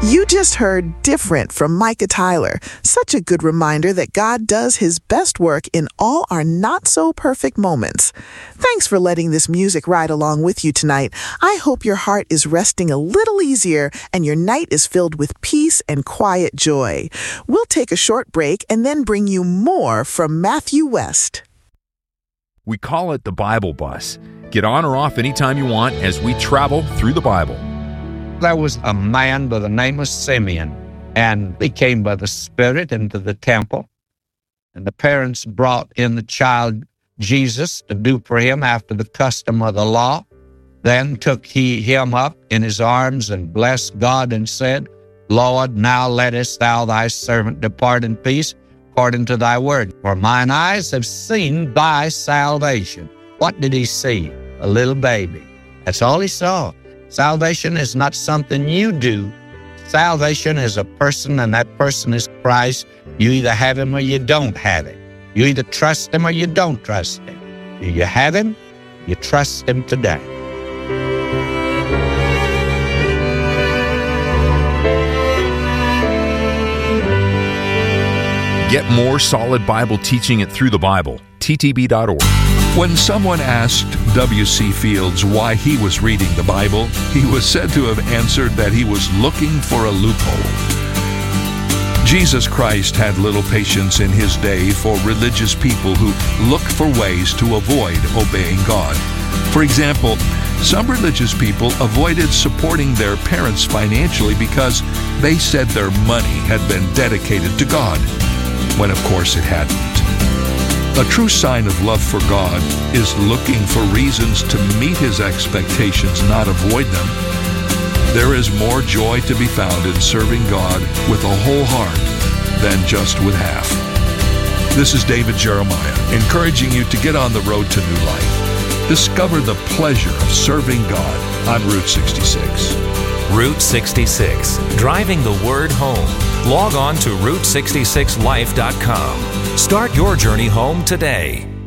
You just heard Different from Micah Tyler. Such a good reminder that God does His best work in all our not-so-perfect moments. Thanks for letting this music ride along with you tonight. I hope your heart is resting a little easier and your night is filled with peace and quiet joy. We'll take a short break and then bring you more from Matthew West. We call it the Bible Bus. Get on or off anytime you want as we travel through the Bible. There was a man by the name of Simeon, and he came by the Spirit into the temple. And the parents brought in the child Jesus to do for him after the custom of the law. Then took he him up in his arms and blessed God and said, Lord, now lettest thou thy servant depart in peace according to thy word. For mine eyes have seen thy salvation. What did he see? A little baby. That's all he saw. Salvation is not something you do. Salvation is a person, and that person is Christ. You either have him or you don't have him. You either trust him or you don't trust him. Do you have him? You trust him today. Get more solid Bible teaching at Through the Bible, ttb.org. When someone asked W.C. Fields why he was reading the Bible, he was said to have answered that he was looking for a loophole. Jesus Christ had little patience in his day for religious people who look for ways to avoid obeying God. For example, some religious people avoided supporting their parents financially because they said their money had been dedicated to God, when of course it hadn't. A true sign of love for God is looking for reasons to meet His expectations, not avoid them. There is more joy to be found in serving God with a whole heart than just with half. This is David Jeremiah, encouraging you to get on the road to new life. Discover the pleasure of serving God on Route 66. Route 66, driving the word home. Log on to Route66Life.com. Start your journey home today.